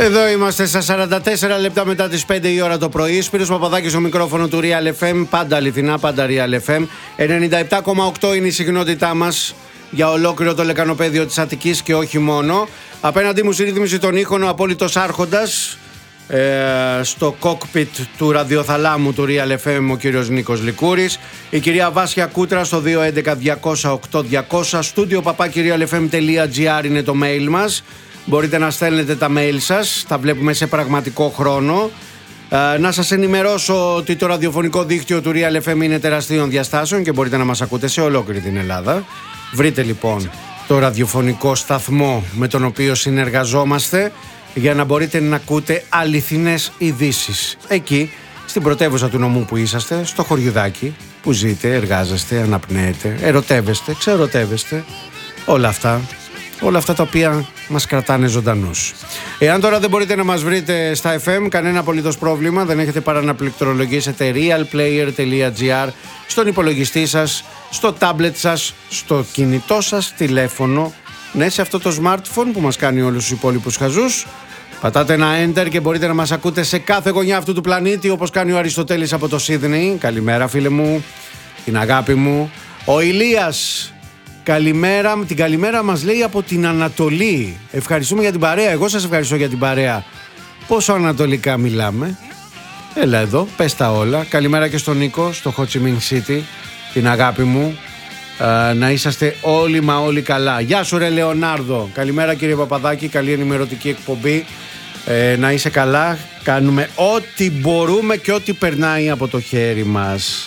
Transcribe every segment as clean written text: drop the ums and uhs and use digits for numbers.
Εδώ είμαστε στα 44 λεπτά μετά τις 5 η ώρα το πρωί. Σπύρος Παπαδάκης στο μικρόφωνο του Real FM. Πάντα αληθινά, πάντα Real FM. 97,8 είναι η συχνότητά μας για ολόκληρο το λεκανοπέδιο της Αττικής και όχι μόνο. Απέναντί μου στη ρύθμιση των ήχων ο απόλυτος άρχοντας στο κόκπιτ του ραδιοθαλάμου του Real FM ο κύριος Νίκος Λικούρης. Η κυρία Βάσια Κούτρα στο 211-200-8200. Στούντιο papakirialfm.gr είναι το mail μας. Μπορείτε να στέλνετε τα mail σας, τα βλέπουμε σε πραγματικό χρόνο. Να σας ενημερώσω ότι το ραδιοφωνικό δίκτυο του Real FM είναι τεραστίων διαστάσεων και μπορείτε να μας ακούτε σε ολόκληρη την Ελλάδα. Βρείτε λοιπόν το ραδιοφωνικό σταθμό με τον οποίο συνεργαζόμαστε για να μπορείτε να ακούτε αληθινές ειδήσεις. Εκεί, στην πρωτεύουσα του νομού που είσαστε, στο χωριουδάκι που ζείτε, εργάζεστε, αναπνέετε, ερωτεύεστε, ξερωτεύεστε, όλα αυτά τα οποία μας κρατάνε ζωντανούς. Εάν τώρα δεν μπορείτε να μας βρείτε στα FM, κανένα απολύτως πρόβλημα, δεν έχετε παρά να πληκτρολογήσετε realplayer.gr στον υπολογιστή σας, στο tablet σας, στο κινητό σας τηλέφωνο, ναι, σε αυτό το smartphone που μας κάνει όλους τους υπόλοιπους χαζούς. Πατάτε ένα enter και μπορείτε να μας ακούτε σε κάθε γωνιά αυτού του πλανήτη, όπως κάνει ο Αριστοτέλης από το Σίδνεϊ. Καλημέρα φίλε μου, την αγάπη μου. Ο Ηλίας, καλημέρα, την καλημέρα μας λέει από την Ανατολή. Ευχαριστούμε για την παρέα, εγώ σας ευχαριστώ για την παρέα. Πόσο ανατολικά μιλάμε? Έλα εδώ, πες τα όλα. Καλημέρα και στον Νίκο, στο Ho Chi Minh City, την αγάπη μου. Να είσαστε όλοι μα όλοι καλά. Γεια σου ρε Λεωνάρδο. Καλημέρα κύριε Παπαδάκη, καλή ενημερωτική εκπομπή. Να είσαι καλά. Κάνουμε ό,τι μπορούμε και ό,τι περνάει από το χέρι μας.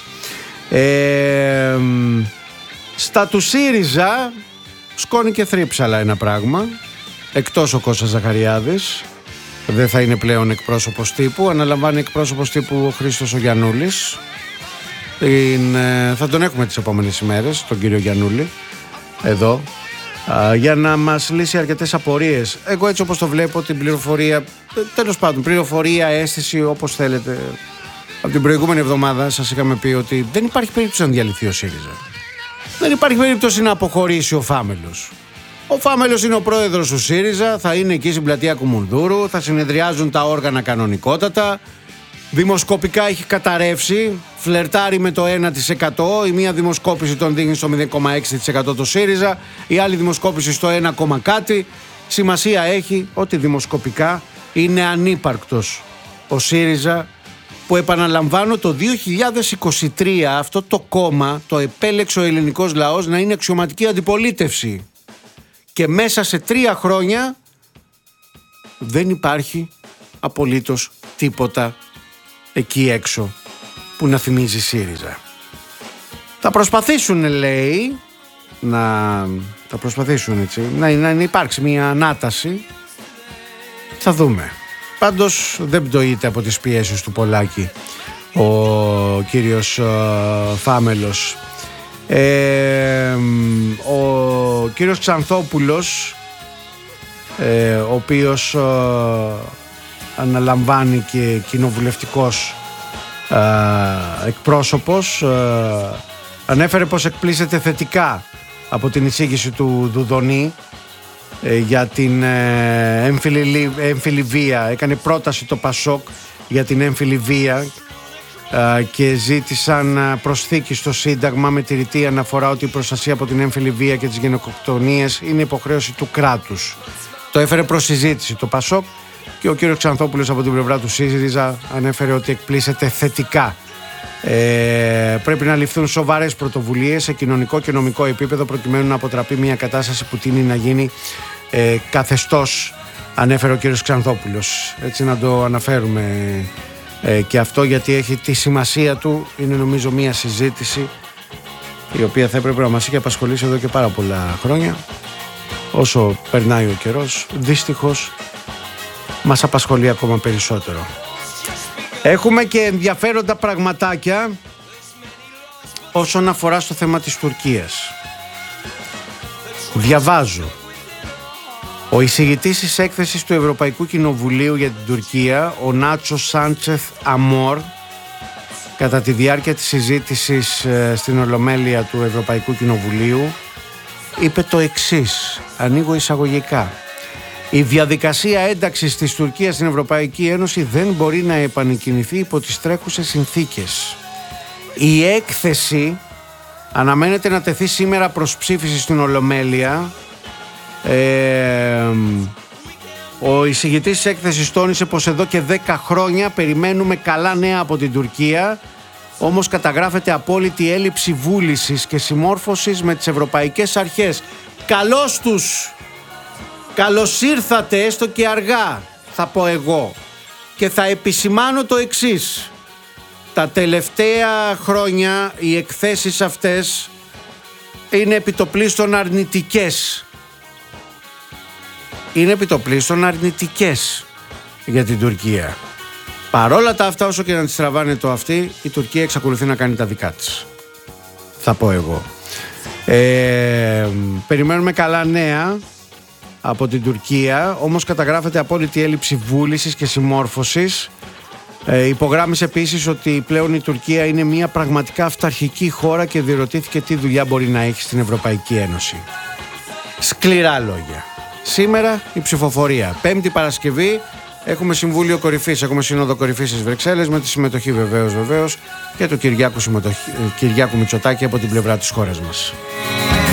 Στα του ΣΥΡΙΖΑ σκόνη και θρύψαλα ένα πράγμα. Εκτός ο Κώστας Ζαχαριάδης, δεν θα είναι πλέον εκπρόσωπος τύπου. Αναλαμβάνει εκπρόσωπος τύπου ο Χρήστος ο Γιαννούλης. Θα τον έχουμε τις επόμενες ημέρες, τον κύριο Γιαννούλη, εδώ, για να μας λύσει αρκετές απορίες. Εγώ έτσι όπως το βλέπω, την πληροφορία, τέλος πάντων, πληροφορία, αίσθηση, όπως θέλετε. Από την προηγούμενη εβδομάδα σας είχαμε πει ότι δεν υπάρχει περίπτωση να διαλυθεί ο ΣΥΡΙΖΑ. Δεν υπάρχει περίπτωση να αποχωρήσει ο Φάμελος. Ο Φάμελος είναι ο πρόεδρος του ΣΥΡΙΖΑ, θα είναι εκεί στην πλατεία Κουμουνδούρου, θα συνεδριάζουν τα όργανα κανονικότατα. Δημοσκοπικά έχει καταρρεύσει, φλερτάρει με το 1%, η μία δημοσκόπηση τον δείχνει στο 0,6% το ΣΥΡΙΖΑ, η άλλη δημοσκόπηση στο 1, κάτι. Σημασία έχει ότι δημοσκοπικά είναι ανύπαρκτος ο ΣΥΡΙΖΑ, που επαναλαμβάνω το 2023 αυτό το κόμμα το επέλεξε ο ελληνικός λαός να είναι αξιωματική αντιπολίτευση. Και μέσα σε 3 χρόνια δεν υπάρχει απολύτως τίποτα εκεί έξω που να θυμίζει ΣΥΡΙΖΑ. Θα προσπαθήσουν, λέει, θα προσπαθήσουν έτσι, να υπάρξει μια ανάταση. Θα δούμε. Πάντως δεν πτωείται από τις πιέσεις του Πολάκη ο κύριος Φάμελος. Ο κύριος Ξανθόπουλος, ο οποίος αναλαμβάνει και κοινοβουλευτικός εκπρόσωπος, ανέφερε πως εκπλήσεται θετικά από την εισήγηση του Δουδονή για την έμφυλη βία. Έκανε πρόταση το Πασόκ για την έμφυλη βία και ζήτησαν προσθήκη στο Σύνταγμα με τη ρητή αναφορά ότι η προστασία από την έμφυλη βία και τις γενοκτονίες είναι υποχρέωση του κράτους. Το έφερε προς συζήτηση το Πασόκ και ο κύριος Ξανθόπουλος από την πλευρά του ΣΥΡΙΖΑ ανέφερε ότι εκπλήσεται θετικά. Πρέπει να ληφθούν σοβαρές πρωτοβουλίες σε κοινωνικό και νομικό επίπεδο προκειμένου να αποτραπεί μια κατάσταση που τείνει να γίνει καθεστώς, ανέφερε ο κύριος Ξανθόπουλος. Έτσι να το αναφέρουμε και αυτό, γιατί έχει τη σημασία του. Είναι νομίζω μια συζήτηση η οποία θα έπρεπε να μας έχει απασχολήσει εδώ και πάρα πολλά χρόνια. Όσο περνάει ο καιρός, δυστυχώς μας απασχολεί ακόμα περισσότερο. Έχουμε και ενδιαφέροντα πραγματάκια όσον αφορά στο θέμα της Τουρκίας. Διαβάζω. Ο εισηγητής της έκθεσης του Ευρωπαϊκού Κοινοβουλίου για την Τουρκία, ο Νάτσο Σάντσεθ Αμόρ, κατά τη διάρκεια της συζήτησης στην Ολομέλεια του Ευρωπαϊκού Κοινοβουλίου, είπε το εξής, ανοίγω εισαγωγικά. Η διαδικασία ένταξης της Τουρκίας στην Ευρωπαϊκή Ένωση δεν μπορεί να επανεκκινηθεί υπό τις τρέχουσες συνθήκες. Η έκθεση αναμένεται να τεθεί σήμερα προς ψήφιση στην Ολομέλεια. Ο εισηγητής της έκθεσης τόνισε πως εδώ και 10 χρόνια περιμένουμε καλά νέα από την Τουρκία, όμως καταγράφεται απόλυτη έλλειψη βούλησης και συμμόρφωσης με τις ευρωπαϊκές αρχές. Καλώς τους! Καλώς ήρθατε, έστω και αργά, θα πω εγώ. Και θα επισημάνω το εξής. Τα τελευταία χρόνια οι εκθέσεις αυτές είναι επιτοπλίστων αρνητικές. Είναι επιτοπλίστων αρνητικές για την Τουρκία. Παρόλα τα αυτά, όσο και να της τραβάνε το αυτή, η Τουρκία εξακολουθεί να κάνει τα δικά της. Θα πω εγώ. Περιμένουμε καλά νέα από την Τουρκία, όμως καταγράφεται απόλυτη έλλειψη βούλησης και συμμόρφωσης. Υπογράμμισε επίσης ότι πλέον η Τουρκία είναι μια πραγματικά αυταρχική χώρα και διερωτήθηκε τι δουλειά μπορεί να έχει στην Ευρωπαϊκή Ένωση. Σκληρά λόγια. Σήμερα η ψηφοφορία. Πέμπτη Παρασκευή έχουμε Συμβούλιο Κορυφής, έχουμε Σύνοδο Κορυφής στις Βρυξέλλες με τη συμμετοχή βεβαίως και του Κυριάκου Μητσοτάκη από την πλευρά της χώρας μας.